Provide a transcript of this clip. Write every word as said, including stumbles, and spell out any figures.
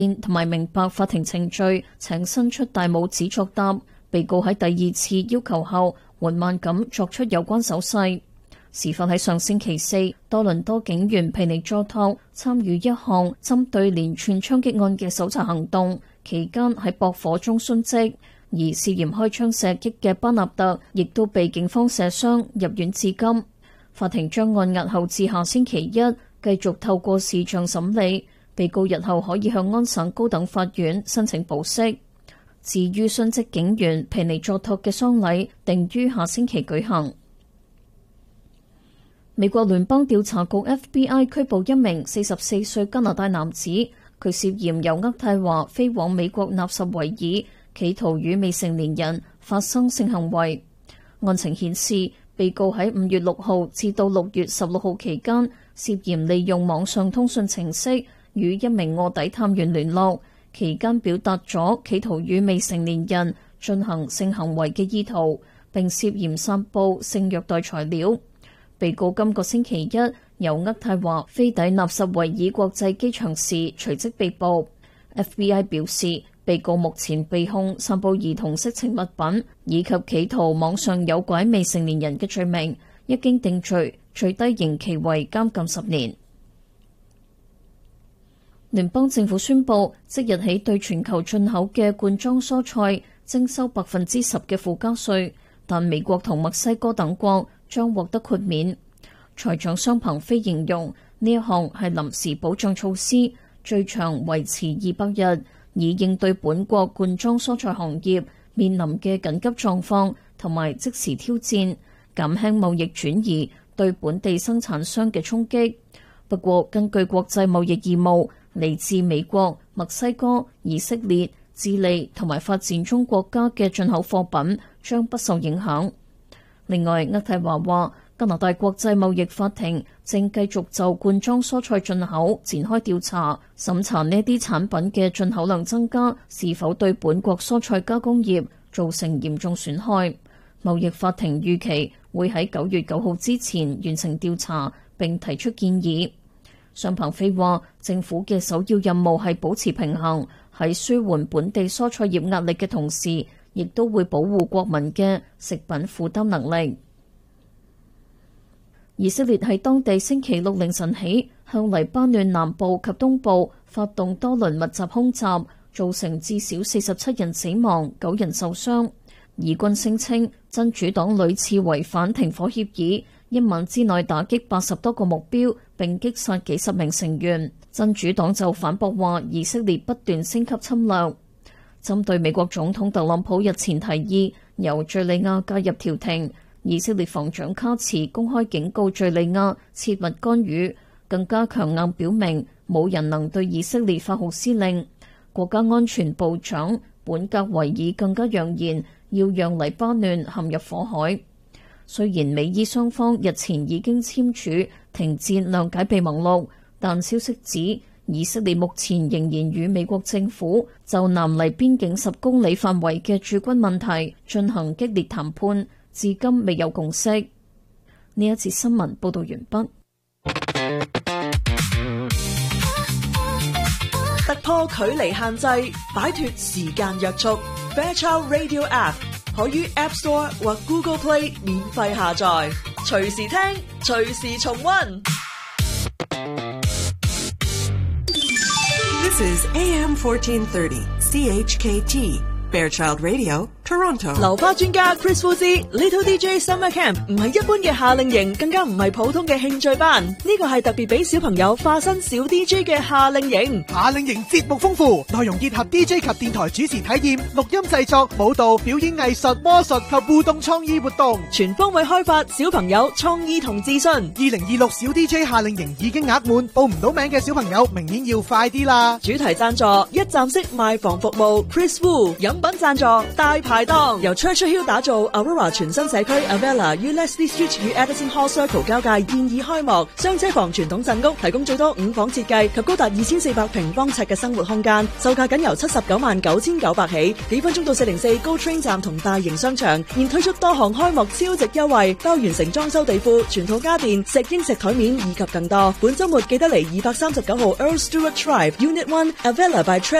同埋明白法庭程序，請伸出大拇指作答。被告喺第二次要求後，緩慢咁作出有關手勢。事發喺上星期四，多倫多警員皮尼佐托參與一項針對連串槍擊案嘅搜查行動，期間喺駁火中殉職。而涉嫌開槍射擊嘅巴納特亦都被警方射傷，入院至今。法庭將案押後至下星期一，繼續透過視像審理。被告日後可以向安省高等法院申請保釋。至於殉職警員皮尼佐托嘅喪禮，定於下星期舉行。美國聯邦調查局 F B I 拘捕一名四十四歲加拿大男子，佢涉嫌由渥太華飛往美國納什維爾，企圖與未成年人發生性行為。案情顯示，被告喺五月六號至到六月十六號期間，涉嫌利用網上通訊程式與一名臥底探員聯絡，期間表達咗企圖與未成年人進行性行為嘅意圖，並涉嫌散佈性虐待材料。被告今個星期一由渥太華飛抵納什維爾國際機場時，隨即被捕。F B I 表示，被告目前被控散佈兒童色情物品以及企圖網上誘拐未成年人嘅罪名，一經定罪，最低刑期為監禁十年。聯邦政府宣布，即日起對全球進口嘅罐裝蔬菜徵收百分之十嘅附加稅，但美國同墨西哥等國將獲得豁免。財長桑彭菲形容呢一項係臨時保障措施，最長維持二百日，以應對本國罐裝蔬菜行業面臨嘅緊急狀況同埋即時挑戰，減輕貿易轉移對本地生產商嘅衝擊。不過，根據國際貿易義務，嚟自美國、墨西哥、以色列、智利同埋發展中國家嘅進口貨品將不受影響。另外，渥太華話，加拿大國際貿易法庭正繼續就罐裝蔬菜進口展開調查，審查呢啲產品嘅進口量增加是否對本國蔬菜加工業造成嚴重損害。貿易法庭預期會喺九月九號之前完成調查並提出建議。尚鵬飛話，政府嘅首要任務係保持平衡，喺舒緩本地蔬菜業壓力嘅同時，亦都會保護國民嘅食品負擔能力。以色列喺當地星期六凌晨起向黎巴嫩南部及東部發動多輪密集空襲，造成至少四十七人死亡、九人受傷。以軍聲稱真主黨屢次違反停火協議，一晚之內打擊八十多個目標，並擊殺幾十名成員。真主黨就反駁話，以色列不斷升級侵略。針對美國總統特朗普日前提議由敘利亞介入調停，以色列防長卡茨公開警告敘利亞切勿干預，更加強硬表明冇人能對以色列發號施令。國家安全部長本格維爾更加揚言要讓黎巴嫩陷入火海。雖然美伊雙方日前已經簽署停戰諒解備忘錄，但消息指以色列目前仍然與美國政府就南黎邊境十公里範圍嘅駐軍問題進行激烈談判，至今未有共識。呢一節新聞報道完畢。 突破距離限制，擺脫時間約束。Fairchild Radio App 可於 App Store 或 Google Play 免費下載，隨時聽，隨時重溫。 This is A M fourteen thirty C H K T Fairchild Radio Toronto。 流花專家 Chris Wu 之 Little D J Summer Camp 唔係一般嘅夏令營，更加唔係普通嘅興趣班，呢個係特別俾小朋友化身小 D J 嘅夏令營。 夏令營節目豐富，內容結合 D J 及電台主持體驗、錄音製作、舞蹈、表演藝術、魔術及互動創意活動， 全方位開發小朋友創意同自信。二零二六小 D J 夏令營已經額滿，報唔到名嘅小朋友明年要快啲啦！ 主題贊助一站式賣房服務 Chris Wu 飲品贊助大排檔，由 Churchill Hill 打造 Aurora 全新社區 Avella 於 Leslie Street 與 Edison Hall Circle 交界現已開幕，雙車房傳統鎮屋提供最多五房設計及高達二千四百平方尺嘅生活空間，售價僅由七十九萬九千九百起，幾分鐘到四零四 GO Train 站同大型商場，現推出多項開幕超值優惠，包完成裝修地庫、全套家電、石英石台面以及更多。本周末記得嚟二百三十九號 Earl Stewart Drive Unit One Avella by